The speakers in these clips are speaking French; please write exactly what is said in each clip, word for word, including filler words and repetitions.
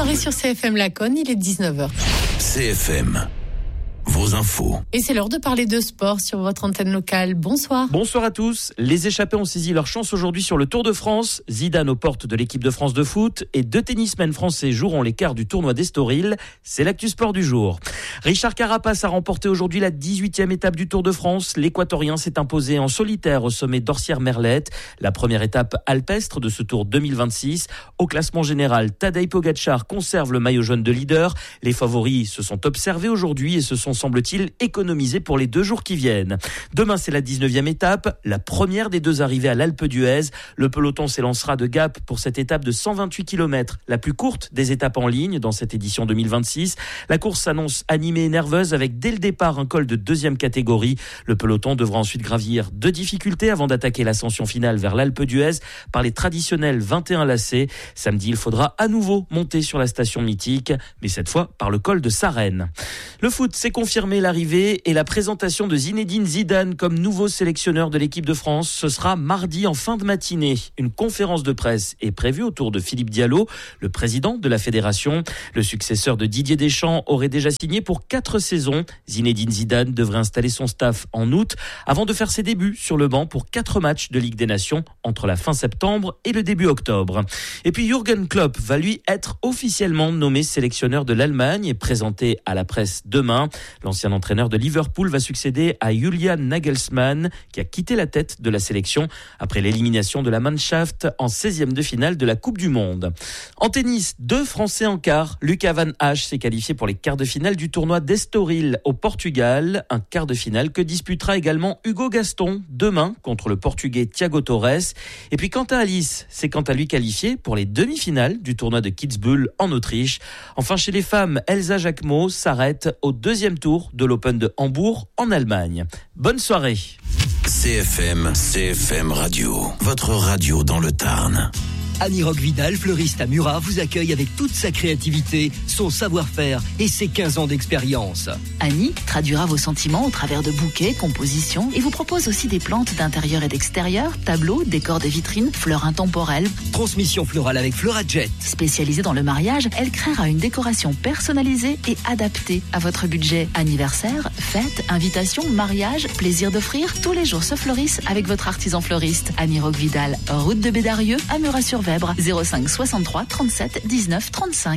soirée sur C F M Laconne, il est dix-neuf heures. C F M, vos infos. Et c'est l'heure de parler de sport sur votre antenne locale. Bonsoir. Bonsoir à tous. Les échappés ont saisi leur chance aujourd'hui sur le Tour de France. Zidane aux portes de l'équipe de France de foot et deux tennismen français joueront les quarts du tournoi d'Estoril. C'est l'actu sport du jour. Richard Carapace a remporté aujourd'hui la dix-huitième étape du Tour de France. L'Équatorien s'est imposé en solitaire au sommet d'Orsières-Merlette. La première étape alpestre de ce Tour deux mille vingt-six. Au classement général, Tadej Pogačar conserve le maillot jaune de leader. Les favoris se sont observés aujourd'hui et se sont, semble-t-il, économisés pour les deux jours qui viennent. Demain, c'est la dix-neuvième étape, la première des deux arrivées à l'Alpe d'Huez. Le peloton s'élancera de Gap pour cette étape de cent vingt-huit kilomètres, la plus courte des étapes en ligne dans cette édition deux mille vingt-six. La course s'annonce animée et nerveuse avec dès le départ un col de deuxième catégorie. Le peloton devra ensuite gravir deux difficultés avant d'attaquer l'ascension finale vers l'Alpe d'Huez par les traditionnels vingt et un lacets. Samedi, il faudra à nouveau monter sur la station mythique, mais cette fois par le col de Sarenne. Le foot s'est confirmé l'arrivée et la présentation de Zinedine Zidane comme nouveau sélectionneur de l'équipe de France. Ce sera mardi en fin de matinée. Une conférence de presse est prévue autour de Philippe Diallo, le président de la fédération. Le successeur de Didier Deschamps aurait déjà signé pour quatre saisons. Zinedine Zidane devrait installer son staff en août avant de faire ses débuts sur le banc pour quatre matchs de Ligue des Nations entre la fin septembre et le début octobre. Et puis Jürgen Klopp va lui être officiellement nommé sélectionneur de l'Allemagne et présenté à la presse demain. L'ancien entraîneur de Liverpool va succéder à Julian Nagelsmann qui a quitté la tête de la sélection après l'élimination de la Mannschaft en seizième de finale de la Coupe du Monde. En tennis, deux Français en quart. Lucas Van Hache s'est qualifié pour les quarts de finale du tournoi d'Estoril au Portugal. Un quart de finale que disputera également Hugo Gaston demain contre le Portugais Thiago Torres. Et puis quant à Alice, c'est quant à lui qualifié pour les demi-finales du tournoi de Kitzbühel en Autriche. Enfin chez les femmes, Elsa Jacquemot s'arrête au deuxième tour de l'Open de Hambourg en Allemagne. Bonne soirée. C F M, C F M Radio, votre radio dans le Tarn. Annie Roque Vidal, fleuriste à Murat, vous accueille avec toute sa créativité, son savoir-faire et ses quinze ans d'expérience. Annie traduira vos sentiments au travers de bouquets, compositions et vous propose aussi des plantes d'intérieur et d'extérieur, tableaux, décors de vitrines, fleurs intemporelles. Transmission florale avec Florajet. Spécialisée dans le mariage, elle créera une décoration personnalisée et adaptée à votre budget. Anniversaire, fête, invitation, mariage, plaisir d'offrir, tous les jours se fleurissent avec votre artisan fleuriste. Annie Roque Vidal, route de Bédarieux à Murat-sur-Vèbre. zéro cinq soixante-trois trente-sept dix-neuf trente-cinq.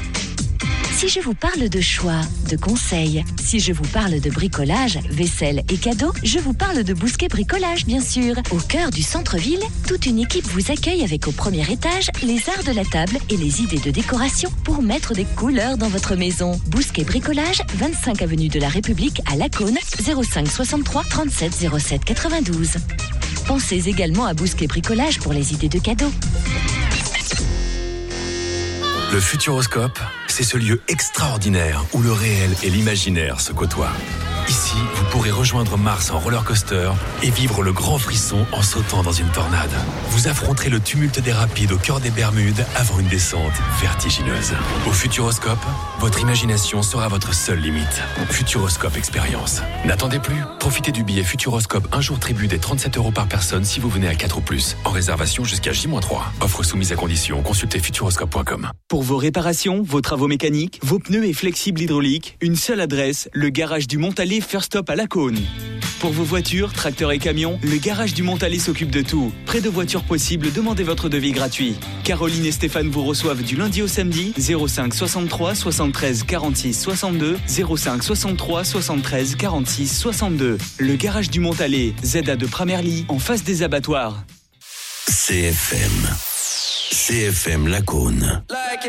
Si je vous parle de choix, de conseils, si je vous parle de bricolage, vaisselle et cadeaux, je vous parle de Bousquet Bricolage, bien sûr. Au cœur du centre-ville, toute une équipe vous accueille avec au premier étage les arts de la table et les idées de décoration pour mettre des couleurs dans votre maison. Bousquet Bricolage, vingt-cinq avenue de la République à Laconne, zéro cinq soixante-trois trente-sept zéro sept quatre-vingt-douze. Pensez également à Bousquet Bricolage pour les idées de cadeaux. Le Futuroscope, c'est ce lieu extraordinaire où le réel et l'imaginaire se côtoient. Ici, vous pourrez rejoindre Mars en roller coaster et vivre le grand frisson en sautant dans une tornade. Vous affronterez le tumulte des rapides au cœur des Bermudes avant une descente vertigineuse. Au Futuroscope, votre imagination sera votre seule limite. Futuroscope Expérience. N'attendez plus. Profitez du billet Futuroscope un jour tribu des trente-sept euros par personne si vous venez à quatre ou plus. En réservation jusqu'à J moins trois. Offre soumise à condition. Consultez futuroscope point com. Pour vos réparations, vos travaux mécaniques, vos pneus et flexibles hydrauliques, une seule adresse, le garage du Montalet First Stop à Laconne. Pour vos voitures, tracteurs et camions, le garage du Montalet s'occupe de tout. Près de voitures possibles, demandez votre devis gratuit. Caroline et Stéphane vous reçoivent du lundi au samedi, zéro cinq soixante-trois soixante-treize quarante-six soixante-deux, zéro cinq soixante-trois soixante-treize quarante-six soixante-deux. Le garage du Montalet, Z A de Pramerly, en face des abattoirs. C F M, C F M Laconne.